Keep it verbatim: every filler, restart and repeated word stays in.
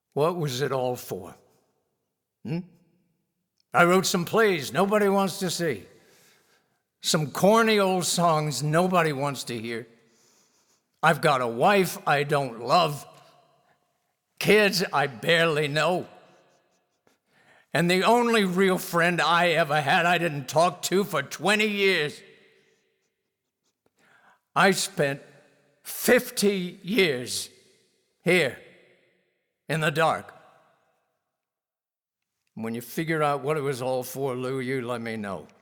What was it all for? Hmm? I wrote some plays nobody wants to see. Some corny old songs nobody wants to hear. I've got a wife I don't love. Kids I barely know. And the only real friend I ever had I didn't talk to for twenty years. I spent fifty years here in the dark. When you figure out what it was all for, Lou, you let me know.